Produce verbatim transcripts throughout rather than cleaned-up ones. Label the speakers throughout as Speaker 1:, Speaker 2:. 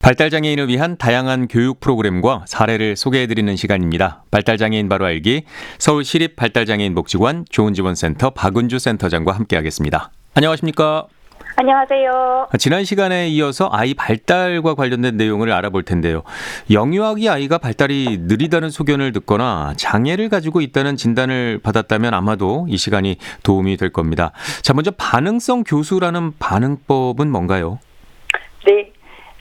Speaker 1: 발달장애인을 위한 다양한 교육 프로그램과 사례를 소개해드리는 시간입니다. 발달장애인 바로 알기, 서울시립발달장애인복지관 좋은지원센터 박은주 센터장과 함께하겠습니다. 안녕하십니까?
Speaker 2: 안녕하세요.
Speaker 1: 지난 시간에 이어서 아이 발달과 관련된 내용을 알아볼 텐데요. 영유아기 아이가 발달이 느리다는 소견을 듣거나 장애를 가지고 있다는 진단을 받았다면 아마도 이 시간이 도움이 될 겁니다. 자, 먼저 반응성 교수라는 반응법은 뭔가요?
Speaker 2: 네,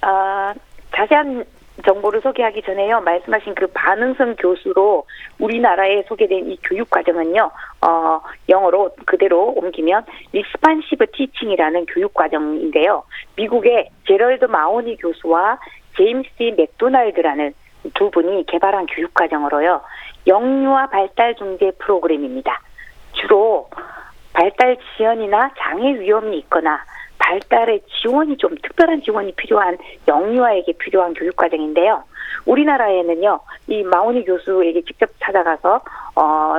Speaker 2: 어, 자세한 정보를 소개하기 전에요. 말씀하신 그 반응성 교수로 우리나라에 소개된 이 교육 과정은요, 어, 영어로 그대로 옮기면 리스판시브 티칭이라는 교육 과정인데요. 미국의 제럴드 마오니 교수와 제임스 맥도날드라는 두 분이 개발한 교육 과정으로요. 영유아 발달 중재 프로그램입니다. 주로 발달 지연이나 장애 위험이 있거나 발달의 지원이 좀 특별한 지원이 필요한 영유아에게 필요한 교육과정인데요. 우리나라에는요, 이 마오니 교수에게 직접 찾아가서 어,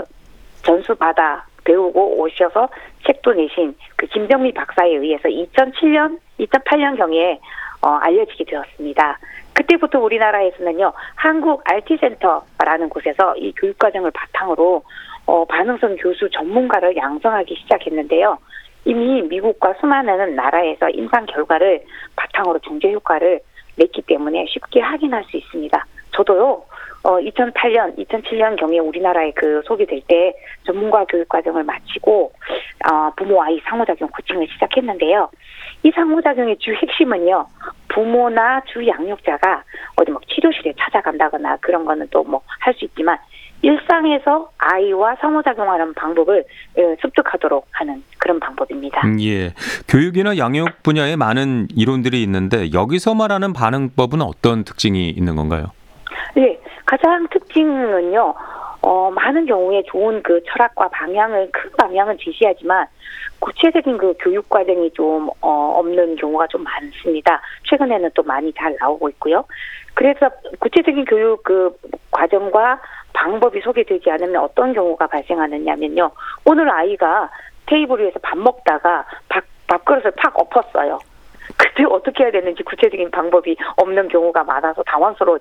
Speaker 2: 전수 받아 배우고 오셔서 책도 내신 그 김병미 박사에 의해서 이천칠 년, 이천팔 년 경에 어, 알려지게 되었습니다. 그때부터 우리나라에서는요, 한국 알티센터라는 곳에서 이 교육과정을 바탕으로 어, 반응성 교수 전문가를 양성하기 시작했는데요. 이미 미국과 수많은 나라에서 임상 결과를 바탕으로 중재 효과를 냈기 때문에 쉽게 확인할 수 있습니다. 저도요, 어, 이천팔 년, 이천칠 년 경에 우리나라에 그 소개될 때 전문가 교육 과정을 마치고, 어, 부모 아이 상호작용 코칭을 시작했는데요. 이 상호작용의 주 핵심은요, 부모나 주 양육자가 어디 뭐 치료실에 찾아간다거나 그런 거는 또 뭐 할 수 있지만, 일상에서 아이와 상호작용하는 방법을 습득하도록 하는 그런 방법입니다.
Speaker 1: 음, 예, 교육이나 양육 분야에 많은 이론들이 있는데 여기서 말하는 반응법은 어떤 특징이 있는 건가요?
Speaker 2: 네, 가장 특징은요. 어, 많은 경우에 좋은 그 철학과 방향을, 큰 방향은 제시하지만 구체적인 그 교육 과정이 좀, 어, 없는 경우가 좀 많습니다. 최근에는 또 많이 잘 나오고 있고요. 그래서 구체적인 교육 그 과정과 방법이 소개되지 않으면 어떤 경우가 발생하느냐면요. 오늘 아이가 테이블 위에서 밥 먹다가 밥, 밥그릇을 팍 엎었어요. 그때 어떻게 해야 되는지 구체적인 방법이 없는 경우가 많아서 당황스러워